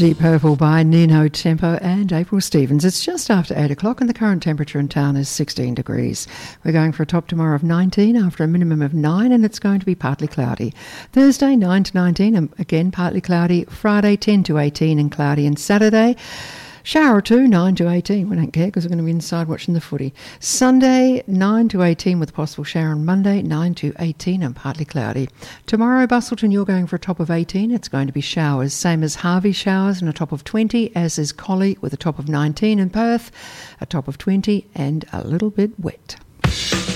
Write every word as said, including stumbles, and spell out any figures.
Deep Purple by Nino Tempo and April Stevens. It's just after eight o'clock and the current temperature in town is sixteen degrees. We're going for a top tomorrow of nineteen after a minimum of nine, and it's going to be partly cloudy. Thursday nine to nineteen and again partly cloudy. Friday ten to eighteen and cloudy, and Saturday shower or two, nine to eighteen. We don't care because we're going to be inside watching the footy. Sunday, nine to eighteen with a possible shower on Monday, nine to eighteen and partly cloudy. Tomorrow, Bustleton, you're going for a top of eighteen. It's going to be showers, same as Harvey showers and a top of twenty, as is Collie with a top of nineteen, and Perth, a top of twenty and a little bit wet.